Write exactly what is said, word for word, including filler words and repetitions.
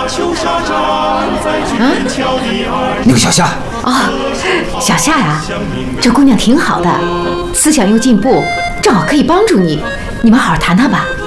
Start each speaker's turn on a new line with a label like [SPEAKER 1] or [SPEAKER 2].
[SPEAKER 1] 啊，
[SPEAKER 2] 那个小夏。
[SPEAKER 1] 哦，小夏呀，这姑娘挺好的，思想又进步，正好可以帮助你。你们好好谈谈吧。